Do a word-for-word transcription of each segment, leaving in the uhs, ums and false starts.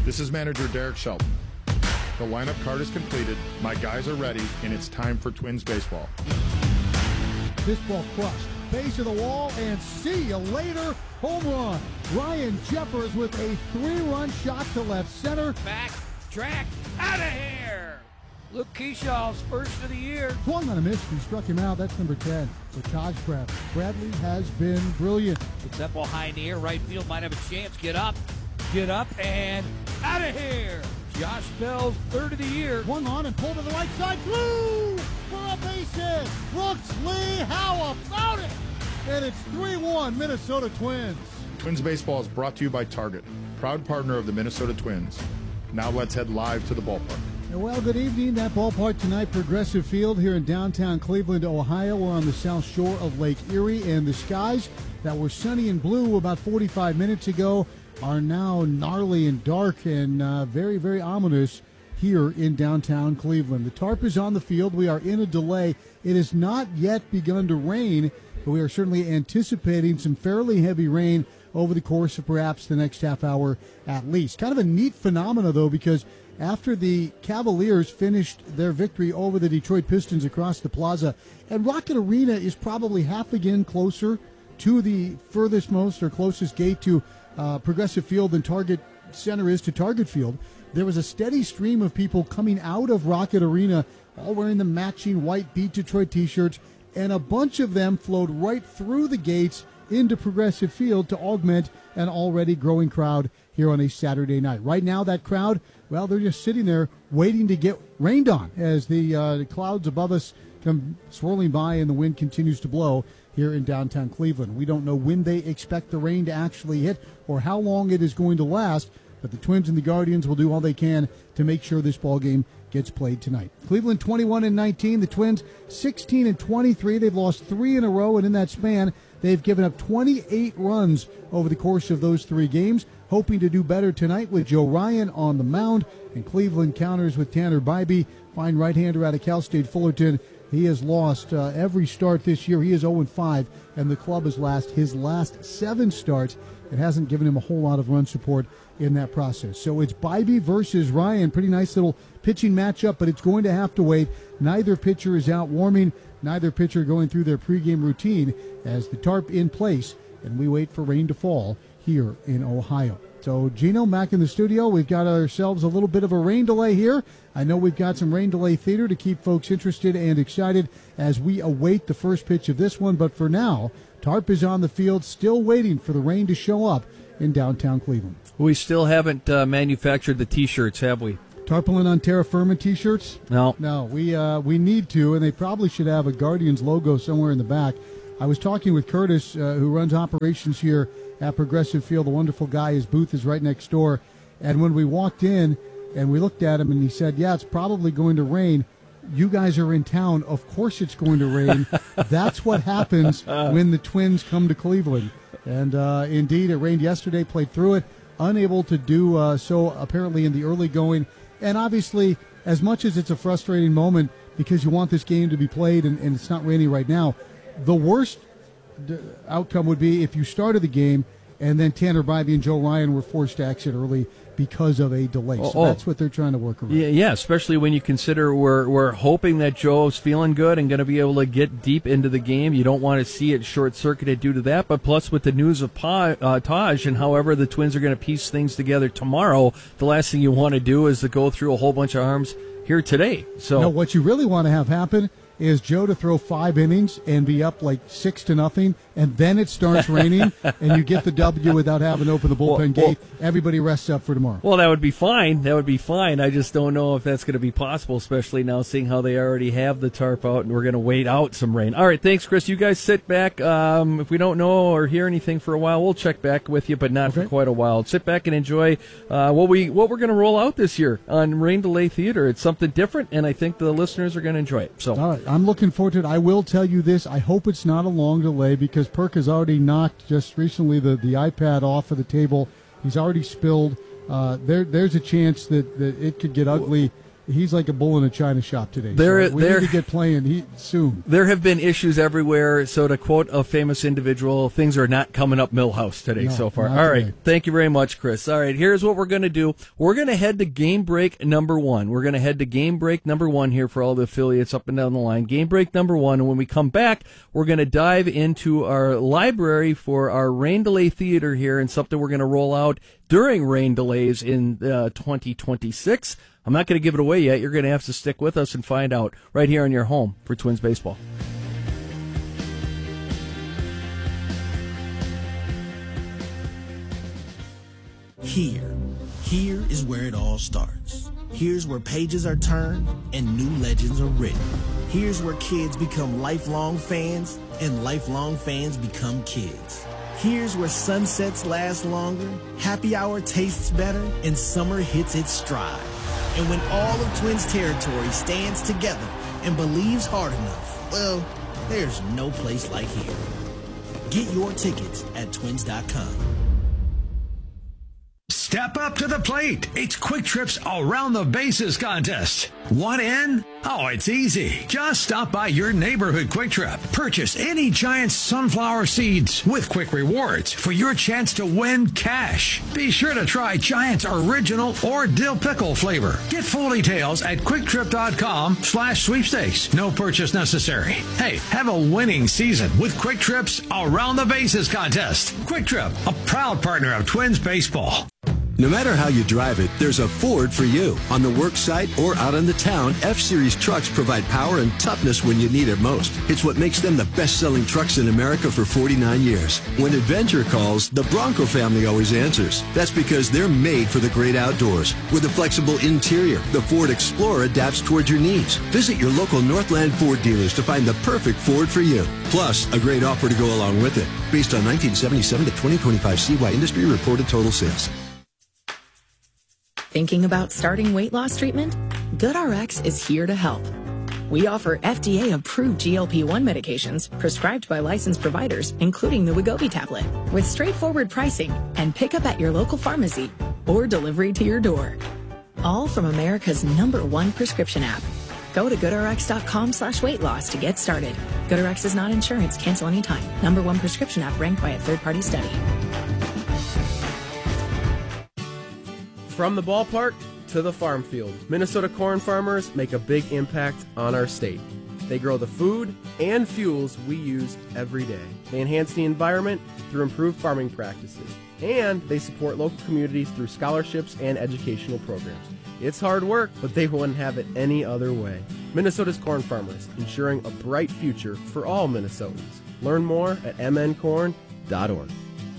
This is manager Derek Shelton. The lineup card is completed, my guys are ready, and it's time for Twins baseball. This ball crushed. Base of the wall, and see you later. Home run. Ryan Jeffers with a three-run shot to left center. Back, track, out of here. Luke Keeshaw's first of the year. Swung on a miss, he struck him out. That's number ten for Taj Bradley. Bradley has been brilliant. It's that ball high in the air. Right field might have a chance. Get up, get up, and out of here. Josh Bell's third of the year. Swung on and pulled to the right side. Blue for a base hit. Brooks Lee, how about it? And it's three one Minnesota Twins. Twins baseball is brought to you by Target, proud partner of the Minnesota Twins. Now let's head live to the ballpark. Well, good evening. That ballpark tonight, Progressive Field here in downtown Cleveland, Ohio. We're on the south shore of Lake Erie, and the skies that were sunny and blue about forty-five minutes ago are now gnarly and dark and uh, very, very ominous here in downtown Cleveland. The tarp is on the field. We are in a delay. It has not yet begun to rain, but we are certainly anticipating some fairly heavy rain over the course of perhaps the next half hour at least. Kind of a neat phenomena, though, because after the Cavaliers finished their victory over the Detroit Pistons across the plaza, and Rocket Arena is probably half again closer to the furthest most or closest gate to uh, Progressive Field than Target Center is to Target Field, there was a steady stream of people coming out of Rocket Arena, all wearing the matching white Beat Detroit t-shirts, and a bunch of them flowed right through the gates into Progressive Field to augment an already growing crowd here on a Saturday night. Right now, that crowd, well, they're just sitting there waiting to get rained on as the, uh, the clouds above us come swirling by and the wind continues to blow here in downtown Cleveland. We don't know when they expect the rain to actually hit or how long it is going to last, but the Twins and the Guardians will do all they can to make sure this ball game gets played tonight. Cleveland twenty-one and nineteen, the Twins sixteen and twenty-three. They've lost three in a row, and in that span, they've given up twenty-eight runs over the course of those three games, hoping to do better tonight with Joe Ryan on the mound, and Cleveland counters with Tanner Bybee, fine right-hander out of Cal State Fullerton. He has lost uh, every start this year. He is oh and five, and the club has lost his last seven starts. It hasn't given him a whole lot of run support in that process. So it's Bybee versus Ryan. Pretty nice little pitching matchup, but it's going to have to wait. Neither pitcher is out warming, neither pitcher going through their pregame routine as the tarp in place, and we wait for rain to fall here in Ohio. So, Gino, back in the studio, we've got ourselves a little bit of a rain delay here. I know we've got some rain delay theater to keep folks interested and excited as we await the first pitch of this one. But for now, tarp is on the field, still waiting for the rain to show up in downtown Cleveland. We still haven't uh, manufactured the T-shirts, have we? Tarpaulin on Terra Firma T-shirts? No. No, we uh, we need to, and they probably should have a Guardians logo somewhere in the back. I was talking with Curtis, uh, who runs operations here at Progressive Field, a wonderful guy. His booth is right next door. And when we walked in and we looked at him and he said, yeah, it's probably going to rain. You guys are in town. Of course it's going to rain. That's what happens when the Twins come to Cleveland. And uh, indeed, it rained yesterday, played through it, unable to do uh, so apparently in the early going. And obviously, as much as it's a frustrating moment because you want this game to be played and, and it's not raining right now, the worst d- outcome would be if you started the game and then Tanner Bybee and Joe Ryan were forced to exit early because of a delay. So oh, that's what they're trying to work around. Yeah, yeah, especially when you consider we're we're hoping that Joe's feeling good and going to be able to get deep into the game. You don't want to see it short-circuited due to that. But plus with the news of pa, uh, Taj and however the Twins are going to piece things together tomorrow, the last thing you want to do is to go through a whole bunch of arms here today. So no, what you really want to have happen is Joe to throw five innings and be up like six to nothing, and then it starts raining, and you get the W without having to open the bullpen well, gate. Well, Everybody rests up for tomorrow. Well, that would be fine. That would be fine. I just don't know if that's going to be possible, especially now seeing how they already have the tarp out, and we're going to wait out some rain. All right, thanks, Chris. You guys sit back. Um, if we don't know or hear anything for a while, we'll check back with you, but not okay. for quite a while. Sit back and enjoy uh, what, we, what we're going to roll out this year on Rain Delay Theater. It's something different, and I think the listeners are going to enjoy it. So, all right, I'm looking forward to it. I will tell you this. I hope it's not a long delay because Perk has already knocked just recently the, the iPad off of the table. He's already spilled. Uh, there, there's a chance that, that it could get ugly he's like a bull in a china shop today. There, so we there, need to get playing he, soon. There have been issues everywhere. So to quote a famous individual, things are not coming up Millhouse today No, so far. not All right. today. Thank you very much, Chris. All right. Here's what we're going to do. We're going to head to game break number one. We're going to head to game break number one here for all the affiliates up and down the line. Game break number one. And when we come back, we're going to dive into our library for our rain delay theater here and something we're going to roll out during rain delays in uh, twenty twenty-six. I'm not going to give it away yet. You're going to have to stick with us and find out right here on your home for Twins Baseball. Here, here is where it all starts. Here's where pages are turned and new legends are written. Here's where kids become lifelong fans and lifelong fans become kids. Here's where sunsets last longer, happy hour tastes better, and summer hits its stride. And when all of Twins territory stands together and believes hard enough, well, there's no place like here. Get your tickets at twins dot com. Step up to the plate. It's Quick Trip's Around the Bases contest. Want in? Oh, it's easy. Just stop by your neighborhood Quick Trip. Purchase any Giant sunflower seeds with Quick Rewards for your chance to win cash. Be sure to try Giant's original or dill pickle flavor. Get full details at quick trip dot com slash sweepstakes. No purchase necessary. Hey, have a winning season with Quick Trip's Around the Bases contest. Quick Trip, a proud partner of Twins Baseball. No matter how you drive it, there's a Ford for you. On the work site or out in the town, F-Series trucks provide power and toughness when you need it most. It's what makes them the best-selling trucks in America for forty-nine years. When adventure calls, the Bronco family always answers. That's because they're made for the great outdoors. With a flexible interior, the Ford Explorer adapts towards your needs. Visit your local Northland Ford dealers to find the perfect Ford for you. Plus, a great offer to go along with it. Based on nineteen seventy-seven to twenty twenty-five C Y industry reported total sales. Thinking about starting weight loss treatment? GoodRx is here to help. We offer F D A-approved G L P one medications prescribed by licensed providers, including the Wegovy tablet, with straightforward pricing and pickup at your local pharmacy or delivery to your door. All from America's number one prescription app. Go to GoodRx.com slash weight loss to get started. GoodRx is not insurance. Cancel anytime. Number one prescription app ranked by a third-party study. From the ballpark to the farm field, Minnesota corn farmers make a big impact on our state. They grow the food and fuels we use every day. They enhance the environment through improved farming practices. And they support local communities through scholarships and educational programs. It's hard work, but they wouldn't have it any other way. Minnesota's corn farmers, ensuring a bright future for all Minnesotans. Learn more at m n corn dot org.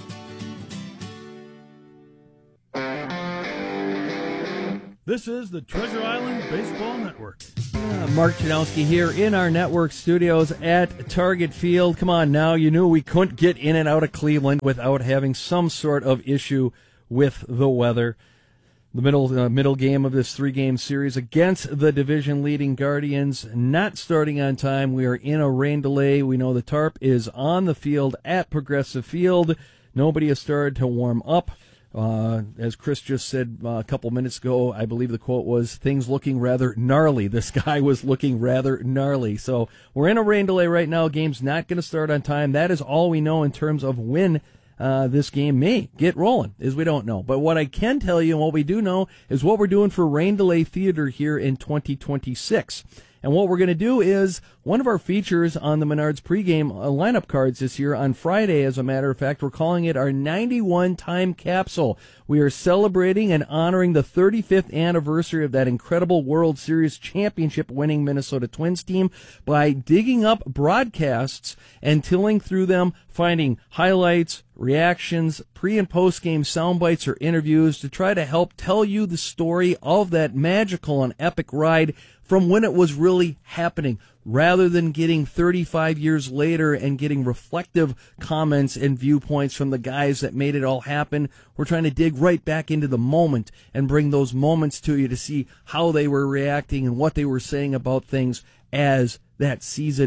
This is the Treasure Island Baseball Network. Uh, Mark Janowski here in our network studios at Target Field. Come on now, you knew we couldn't get in and out of Cleveland without having some sort of issue with the weather. The middle uh, middle game of this three-game series against the division-leading Guardians not starting on time. We are in a rain delay. We know the tarp is on the field at Progressive Field. Nobody has started to warm up. Uh, as Chris just said uh, a couple minutes ago, I believe the quote was, things looking rather gnarly. The sky was looking rather gnarly. So we're in a rain delay right now. Game's not going to start on time. That is all we know in terms of when uh, this game may get rolling, is we don't know. But what I can tell you and what we do know is what we're doing for rain delay theater here in twenty twenty-six. And what we're going to do is one of our features on the Menards pregame uh, lineup cards this year on Friday, as a matter of fact, we're calling it our ninety-one time capsule. We are celebrating and honoring the thirty-fifth anniversary of that incredible World Series championship winning Minnesota Twins team by digging up broadcasts and tilling through them, finding highlights, reactions, pre and post game sound bites or interviews to try to help tell you the story of that magical and epic ride from when it was really happening, rather than getting thirty-five years later and getting reflective comments and viewpoints from the guys that made it all happen. We're trying to dig right back into the moment and bring those moments to you to see how they were reacting and what they were saying about things as that season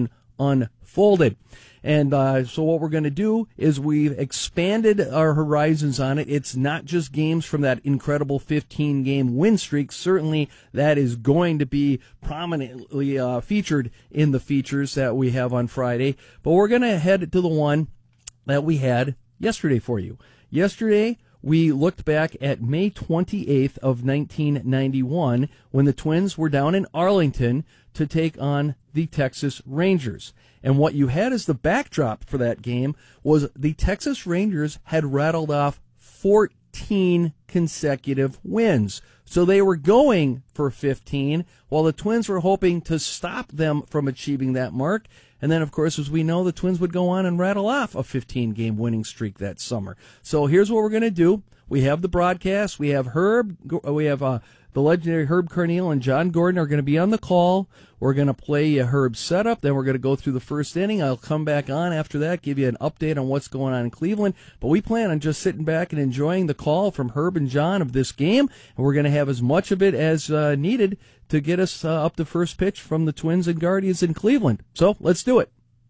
unfolded. And uh, so what we're going to do is we've expanded our horizons on it. It's not just games from that incredible fifteen-game win streak. Certainly that is going to be prominently uh, featured in the features that we have on Friday. But we're going to head to the one that we had yesterday for you. Yesterday, we looked back at May twenty-eighth of nineteen ninety-one when the Twins were down in Arlington to take on the Texas Rangers. And what you had as the backdrop for that game was the Texas Rangers had rattled off fourteen consecutive wins. So they were going for fifteen, while the Twins were hoping to stop them from achieving that mark. And then, of course, as we know, the Twins would go on and rattle off a fifteen-game winning streak that summer. So here's what we're going to do. We have the broadcast. We have Herb. We have uh, the legendary Herb Carneal and John Gordon are going to be on the call. We're going to play uh, Herb's setup. Then we're going to go through the first inning. I'll come back on after that, give you an update on what's going on in Cleveland. But we plan on just sitting back and enjoying the call from Herb and John of this game. And we're going to have as much of it as uh, needed to get us uh, up to first pitch from the Twins and Guardians in Cleveland. So let's do it.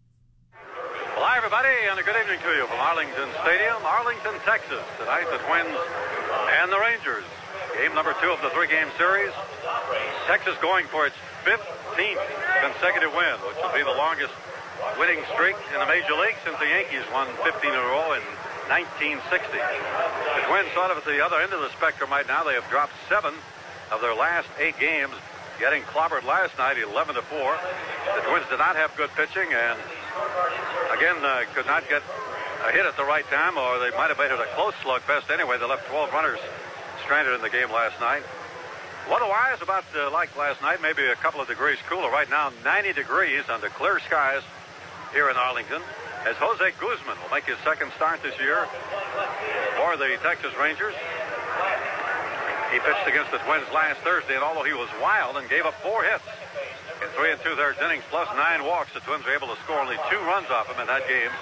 Well, hi, everybody, and a good evening to you from Arlington Stadium, Arlington, Texas. Tonight, the Twins and the Rangers. Game number two of the three-game series. Texas going for its fifteenth consecutive win, which will be the longest winning streak in the Major League since the Yankees won fifteen in a row in nineteen sixty. The Twins sort of at the other end of the spectrum right now. They have dropped seven of their last eight games, getting clobbered last night eleven to four. The Twins did not have good pitching and, again, uh, could not get a hit at the right time, or they might have made it a close slugfest anyway. They left twelve runners stranded in the game last night. Otherwise, about uh, like last night, maybe a couple of degrees cooler. Right now, ninety degrees under clear skies here in Arlington, as Jose Guzman will make his second start this year for the Texas Rangers. He pitched against the Twins last Thursday, and although he was wild and gave up four hits in three and two-thirds innings plus nine walks, the Twins were able to score only two runs off him in that game.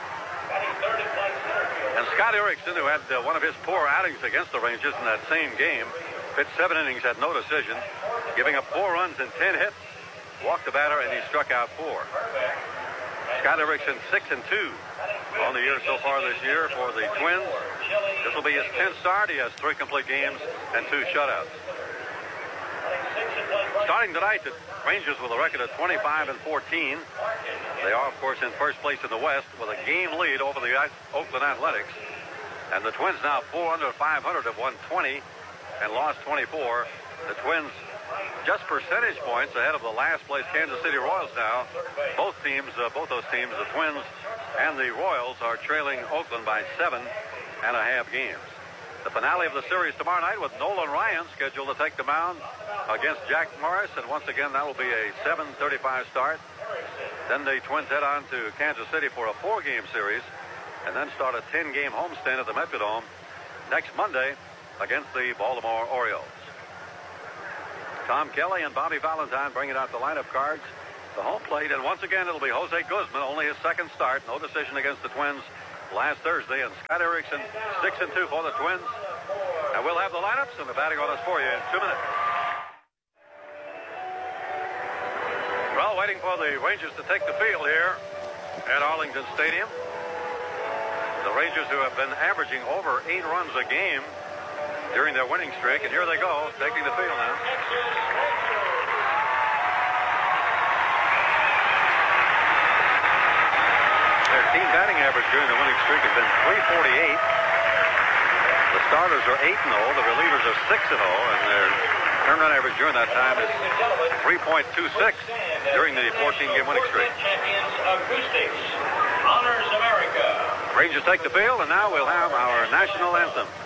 And Scott Erickson, who had uh, one of his poor outings against the Rangers in that same game, pitched seven innings, had no decision, giving up four runs and ten hits, walked the batter, and he struck out four. Scott Erickson six and two on the year so far this year for the Twins. This will be his tenth start. He has three complete games and two shutouts. Starting tonight, the Rangers with a record of twenty-five and fourteen. They are, of course, in first place in the West with a game lead over the Oakland Athletics. And the Twins now four under five hundred, have won twenty and lost twenty-four. The Twins just percentage points ahead of the last place Kansas City Royals now. Both teams, uh, both those teams, the Twins and the Royals, are trailing Oakland by seven and a half games. The finale of the series tomorrow night with Nolan Ryan scheduled to take the mound against Jack Morris, and once again that will be a seven thirty-five start. Then the Twins head on to Kansas City for a four-game series and then start a ten-game homestand at the Metrodome next Monday against the Baltimore Orioles. Tom Kelly and Bobby Valentine bringing out the lineup cards, the home plate, and once again it'll be Jose Guzman, only his second start, no decision against the Twins last Thursday, and Scott Erickson six and two for the Twins. And we'll have the lineups and the batting orders for you in two minutes. Well, waiting for the Rangers to take the field here at Arlington Stadium. The Rangers, who have been averaging over eight runs a game during their winning streak, and here they go, taking the field now. Their team batting average during the winning streak has been three forty-eight. The starters are eight and oh, the relievers are six and oh, and their turn run average during that time is three point two six during the fourteen-game winning streak. Champions Acoustics honors America. Rangers take the field, and now we'll have our national anthem.